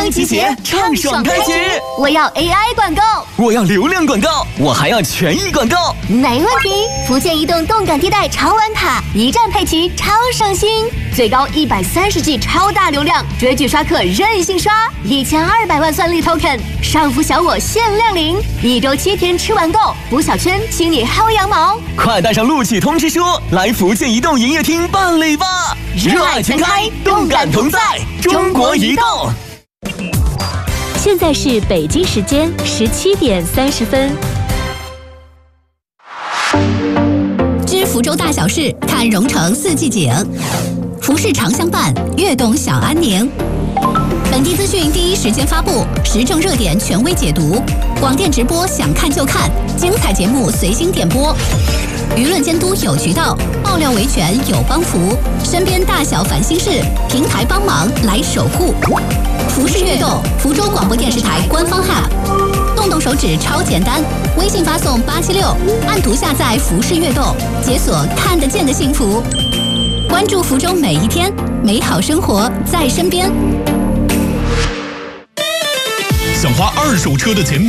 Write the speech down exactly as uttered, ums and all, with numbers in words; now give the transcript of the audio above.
集结，畅爽开启。 我要 A I 广告， 我要流量广告，我还要权益广告。 没问题。福建移动动感地带超玩卡，一站配齐，超省心，最高一百三十 G 超大流量，追剧刷客任性刷，一千二百万算力 token， 上浮小我限量领，一周七天吃完够，补小圈，请你薅羊毛。 快带上录取通知书，来福建移动营业厅办理吧！热爱全开，动感同在，中国移动。 现在是北京时间十七点三十分。 知福州大小事，看蓉城四季景。服饰常相伴，悦动小安宁。本地资讯第一时间发布，时政热点权威解读，广电直播想看就看，精彩节目随心点播。舆论监督有渠道，爆料维权有帮扶，身边大小烦心事，平台帮忙来守护。服饰悦动，福州广播电视台官方 App， 动动手指超简单，微信发送八七六，按图下载服饰悦动，解锁看得见的幸福。关注福州每一天，美好生活在身边。 想花二手车的钱